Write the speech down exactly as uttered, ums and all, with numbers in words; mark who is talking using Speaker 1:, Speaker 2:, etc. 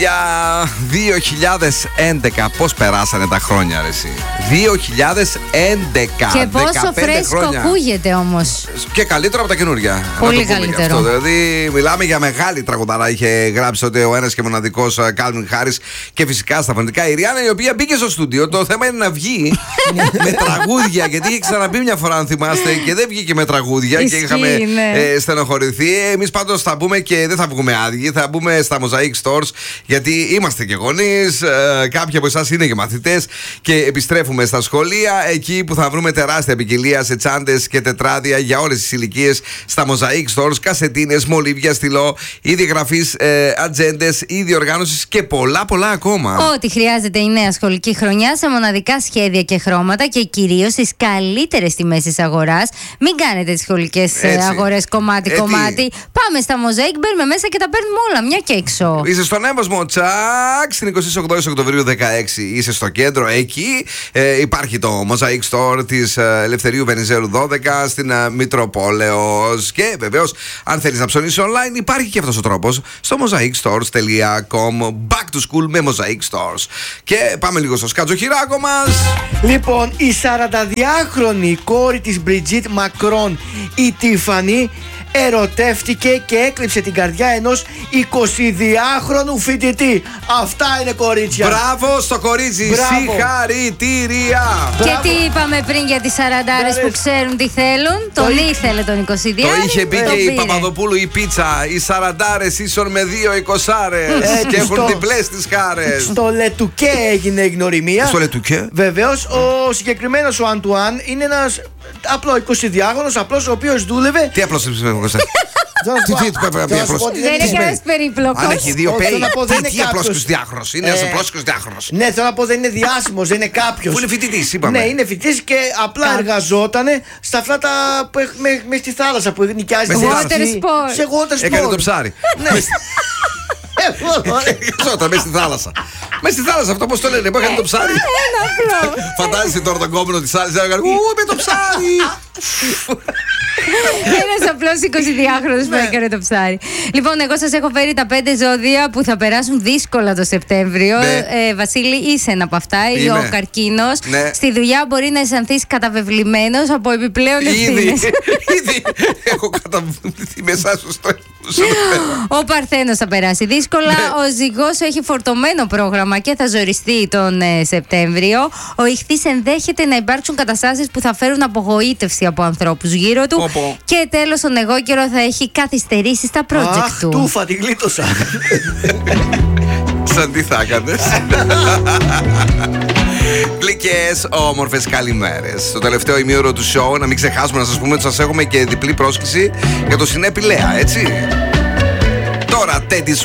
Speaker 1: Για δύο χιλιάδες έντεκα, πώς περάσανε τα χρόνια, ρε εσύ. δύο χιλιάδες έντεκα.
Speaker 2: Και πόσο φρέσκο
Speaker 1: χρόνια.
Speaker 2: ακούγεται όμως.
Speaker 1: Και καλύτερο από τα καινούργια.
Speaker 2: Πολύ καλύτερο.
Speaker 1: Αυτό. Δηλαδή, μιλάμε για μεγάλη τραγουδαρά. Είχε γράψει ότι ο ένας και μοναδικός Κάλβιν Χάρις. Και φυσικά στα φωνητικά η Ριάννα, η οποία μπήκε στο στούντιο. Το θέμα είναι να βγει με τραγούδια. Γιατί είχε ξαναμπεί μια φορά, αν θυμάστε, και δεν βγήκε με τραγούδια.
Speaker 2: Ισχύει,
Speaker 1: και είχαμε
Speaker 2: ναι.
Speaker 1: ε, στενοχωρηθεί. Εμείς πάντως θα μπούμε και δεν θα βγούμε άδειοι. Θα μπούμε στα Mosaic Stores. Γιατί είμαστε και γονείς, ε, κάποιοι από εσάς είναι και μαθητές και επιστρέφουμε στα σχολεία, εκεί που θα βρούμε τεράστια ποικιλία σε τσάντες και τετράδια για όλες τις ηλικίες στα Mosaic Stores, κασετίνες, μολύβια, στυλό, είδη γραφής, ε, ατζέντες, είδη οργάνωσης και πολλά πολλά ακόμα.
Speaker 2: Ό,τι χρειάζεται η νέα σχολική χρονιά σε μοναδικά σχέδια και χρώματα και κυρίως στις καλύτερες τιμές της αγοράς. Μην κάνετε τις σχολικές αγορές κομμάτι-κομμάτι. Πάμε στα Mosaic, μπαίνουμε μέσα και τα παίρνουμε όλα, μια και έξω.
Speaker 1: Είσαι στον έμβασμο, τσακ, στην εικοστή όγδοη Οκτωβρίου δεκαέξι. Είσαι στο κέντρο, εκεί ε, υπάρχει το Mosaic Store της ε, Ελευθερίου Βενιζέλου δώδεκα στην ε, Μητροπόλεως. Και βεβαίως, αν θέλεις να ψωνίσεις online, υπάρχει και αυτός ο τρόπος στο mosaic stores τελεία com. Back to school με Mosaic Stores. Και πάμε λίγο στο σκατζοχυράκο μας.
Speaker 3: Λοιπόν, η σαρανταδυάχρονη κόρη της Μπριτζίτ Μακρόν, η Τίφανη, ερωτεύτηκε και έκλειψε την καρδιά ενός εικοσιδυάχρονου φοιτητή. Αυτά είναι, κορίτσια.
Speaker 1: Μπράβο στο κορίτσι.
Speaker 3: Μπράβο.
Speaker 1: Συγχαρητήρια.
Speaker 2: Και τι είπαμε πριν για τις σαραντάρες που ξέρουν τι θέλουν. Τον
Speaker 3: Το
Speaker 2: ήθελε τον εικοσιδιάρη.
Speaker 1: Το είχε πει
Speaker 2: το
Speaker 1: και η
Speaker 2: πήρε.
Speaker 1: Παπαδοπούλου η πίτσα. Οι σαραντάρες ίσον με δύο εικοσάρες.
Speaker 3: Ε,
Speaker 1: Και έχουν
Speaker 3: στο-
Speaker 1: διπλές τις χάρες.
Speaker 3: Στο Λετουκέ έγινε η γνωριμία.
Speaker 1: Στο Λετουκέ.
Speaker 3: Βεβαίως, ο συγκεκριμένος ο Αντουάν είναι ένας απλό εικοσιδιάχρονος, απλός, ο οποίος δούλευε.
Speaker 1: Τι απλώς είπες, Κώστα. Τι, τι, τι, τι,
Speaker 3: Θα σου
Speaker 1: απλώς.
Speaker 3: πω ότι
Speaker 2: Δεν είναι
Speaker 3: είναι-
Speaker 2: κανένας περίπλοκος.
Speaker 1: Αν έχει δύο
Speaker 3: Όχι,
Speaker 1: πέι.
Speaker 3: θέλω να πω, δεν
Speaker 1: Τι,
Speaker 3: είναι
Speaker 1: τι απλώς
Speaker 3: κάποιος.
Speaker 1: εικοσιδιάχρονος. Είναι ένας
Speaker 3: Ε,
Speaker 1: απλώς εικοσιδιάχρονος.
Speaker 3: Ναι, θέλω να πω, δεν είναι διάσημος, δεν είναι κάποιος.
Speaker 1: Που είναι φοιτητής, είπαμε.
Speaker 3: Ναι, είναι φοιτητής και απλά
Speaker 2: Κα-
Speaker 3: εργαζόταν στα αυτά τα. που έχ- με- μες στη θάλασσα που νοικιάζει.
Speaker 1: Μες στη
Speaker 3: το
Speaker 1: θάλασσα.
Speaker 3: μάτι.
Speaker 2: Water sport.
Speaker 3: Σε water sport.
Speaker 1: Έκανε το ψάρι.
Speaker 3: Ναι.
Speaker 1: Ζώτα μέσα στη θάλασσα. Μέσα στη θάλασσα, αυτό πώς το λένε, που έκανε το ψάρι.
Speaker 2: Ένα απλό.
Speaker 1: Φαντάζεσαι τώρα τον κόμενο της άλλης να κάνει ου, με το ψάρι.
Speaker 2: Ένας απλός εικοσιδιάχρονος που
Speaker 1: Ναι.
Speaker 2: έκανε το ψάρι. Λοιπόν, εγώ σας έχω φέρει τα πέντε ζώδια που θα περάσουν δύσκολα το Σεπτέμβριο.
Speaker 1: Ναι.
Speaker 2: Ε, Βασίλη, είσαι ένα από αυτά.
Speaker 1: Είμαι.
Speaker 2: Ο καρκίνος.
Speaker 1: Ναι.
Speaker 2: Στη δουλειά μπορεί να αισθανθείς καταβεβλημένος από επιπλέον
Speaker 1: Ήδη,
Speaker 2: ευθύνες.
Speaker 1: ήδη έχω καταβουληθεί μέσα σου στο
Speaker 2: Ο Παρθένος θα περάσει δύσκολα.
Speaker 1: Ναι.
Speaker 2: Ο Ζυγός έχει φορτωμένο πρόγραμμα και θα ζοριστεί τον ε, Σεπτέμβριο. Ο Ιχθύς ενδέχεται να υπάρξουν καταστάσεις που θα φέρουν απογοήτευση από ανθρώπους γύρω του.
Speaker 1: Πω, πω.
Speaker 2: Και τέλος, ο Νεγόκερο θα έχει καθυστερήσει στα project
Speaker 3: Αχ,
Speaker 2: του.
Speaker 3: τούφα, τη γλίτωσα.
Speaker 1: Σαν τι θα έκανες. Γλυκές, όμορφες καλημέρες. Στο τελευταίο ημίωρο του show, να μην ξεχάσουμε να σας πούμε ότι σας έχουμε και διπλή πρόσκληση για το Σινέ Πηλαία, έτσι. Τώρα, Teddy